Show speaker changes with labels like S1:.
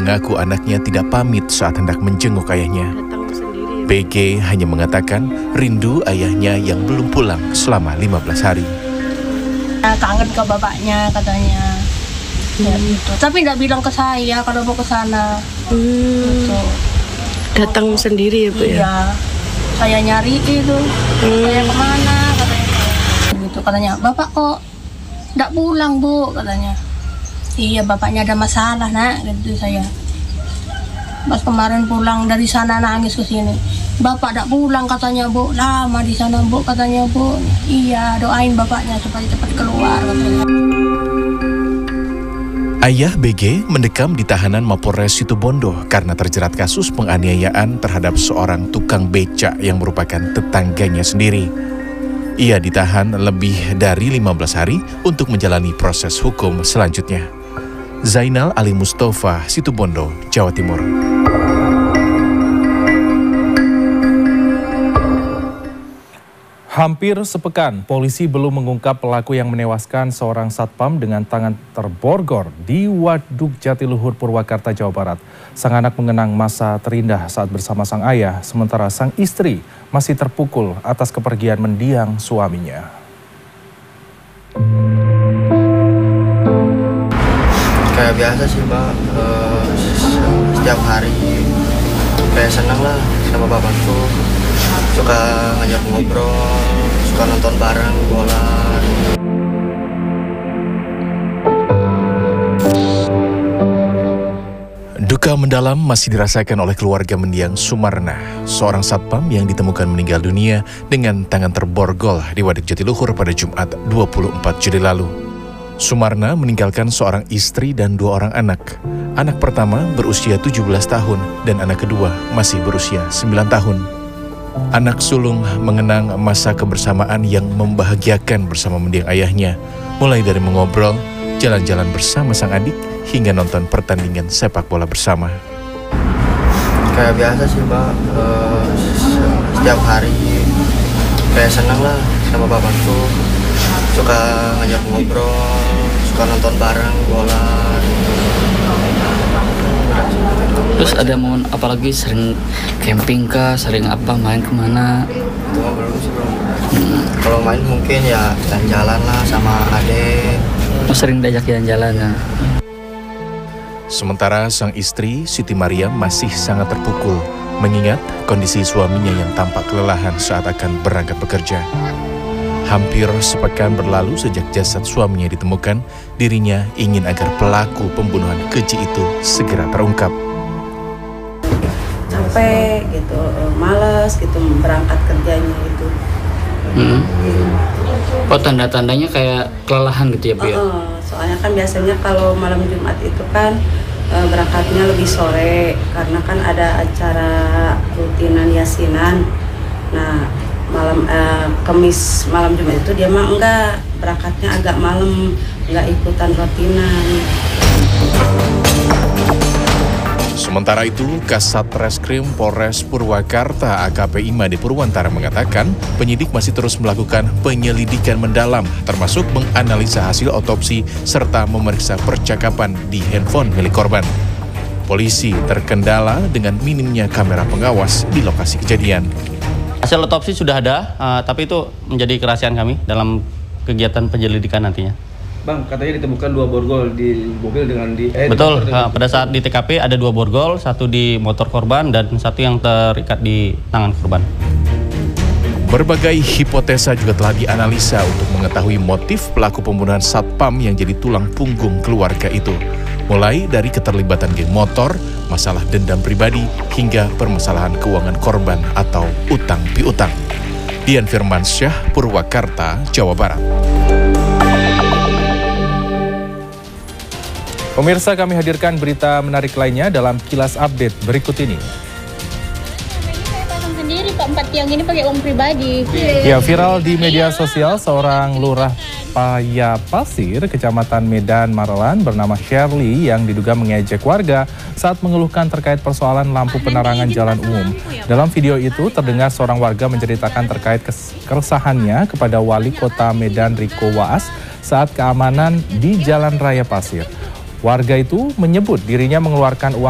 S1: mengaku anaknya tidak pamit saat hendak menjenguk ayahnya. BG hanya mengatakan rindu ayahnya yang belum pulang selama 15 hari.
S2: Kangen ke bapaknya katanya. Ya, gitu. Tapi nggak bilang ke saya kalau mau ke sana. Gitu.
S3: Datang sendiri ya Bu ya?
S2: Iya. Saya nyari itu. Saya kemana katanya. Gitu katanya. Bapak kok nggak pulang Bu katanya. Iya bapaknya ada masalah nak gitu saya. Pas kemarin pulang dari sana nangis ke sini. Bapak nggak pulang katanya Bu, lama di sana Bu katanya Bu. Iya doain bapaknya supaya cepat keluar katanya.
S1: Ayah BG mendekam di tahanan Mapolres Situbondo karena terjerat kasus penganiayaan terhadap seorang tukang becak yang merupakan tetangganya sendiri. Ia ditahan lebih dari 15 hari untuk menjalani proses hukum selanjutnya. Zainal Ali Mustafa, Situbondo, Jawa Timur.
S4: Hampir sepekan, polisi belum mengungkap pelaku yang menewaskan seorang satpam dengan tangan terborgol di Waduk Jatiluhur, Purwakarta, Jawa Barat. Sang anak mengenang masa terindah saat bersama sang ayah, sementara sang istri masih terpukul atas kepergian mendiang suaminya.
S5: Kayak biasa sih Pak, setiap hari kayak senang lah sama bapakku. Suka ngajak ngobrol, suka nonton bareng bola.
S1: Duka mendalam masih dirasakan oleh keluarga mendiang Sumarna, seorang satpam yang ditemukan meninggal dunia dengan tangan terborgol di Waduk Jatiluhur pada Jumat 24 Juli lalu. Sumarna meninggalkan seorang istri dan 2 orang anak. Anak pertama berusia 17 tahun dan anak kedua masih berusia 9 tahun. Anak sulung mengenang masa kebersamaan yang membahagiakan bersama mendiang ayahnya, mulai dari mengobrol, jalan-jalan bersama sang adik, hingga nonton pertandingan sepak bola bersama.
S5: Kayak biasa sih Pak, setiap hari kayak senang lah sama bapakku. Suka ngajak ngobrol, suka nonton bareng bola.
S6: Terus ada momen apalagi sering camping kah, sering apa, main kemana?
S5: Itu belum sih belum. Kalau main mungkin ya jalan-jalan lah sama adek.
S6: Sering diajak jalan-jalan ya.
S1: Sementara sang istri, Siti Mariam, masih sangat terpukul mengingat kondisi suaminya yang tampak kelelahan saat akan berangkat bekerja. Hampir sepekan berlalu sejak jasad suaminya ditemukan, dirinya ingin agar pelaku pembunuhan keji itu segera terungkap.
S7: Capek gitu, malas gitu berangkat kerjanya gitu.
S6: Oh tanda-tandanya kayak kelelahan gitu ya Bu ya?
S7: Soalnya kan biasanya kalau malam Jumat itu kan berangkatnya lebih sore karena kan ada acara rutinan yasinan. Nah Kamis malam Jumat itu dia mah enggak, berangkatnya agak malam, enggak ikutan rutinan.
S1: Sementara itu, Kasat Reskrim Polres Purwakarta AKP Imade Purwantara mengatakan penyidik masih terus melakukan penyelidikan mendalam, termasuk menganalisa hasil otopsi serta memeriksa percakapan di handphone milik korban. Polisi terkendala dengan minimnya kamera pengawas di lokasi kejadian.
S8: Hasil otopsi sudah ada, tapi itu menjadi kerahasiaan kami dalam kegiatan penyelidikan nantinya.
S9: Bang, katanya ditemukan 2 borgol di mobil dengan di...
S8: Betul, pada saat di TKP ada 2 borgol, 1 di motor korban dan 1 yang terikat di tangan korban.
S1: Berbagai hipotesa juga telah dianalisa untuk mengetahui motif pelaku pembunuhan satpam yang jadi tulang punggung keluarga itu. Mulai dari keterlibatan geng motor, masalah dendam pribadi, hingga permasalahan keuangan korban atau utang piutang. Dian Firmansyah, Purwakarta, Jawa Barat.
S4: Pemirsa, kami hadirkan berita menarik lainnya dalam Kilas Update berikut ini.
S10: Saya pasang sendiri Pak, 4 tiang ini pakai uang pribadi.
S4: Ya, viral di media sosial seorang lurah Payapasir, Kecamatan Medan Marelan bernama Shirley yang diduga mengejek warga saat mengeluhkan terkait persoalan lampu penerangan jalan umum. Dalam video itu terdengar seorang warga menceritakan terkait keresahannya kepada Wali Kota Medan Riko Waas saat keamanan di Jalan Raya Pasir. Warga itu menyebut dirinya mengeluarkan uang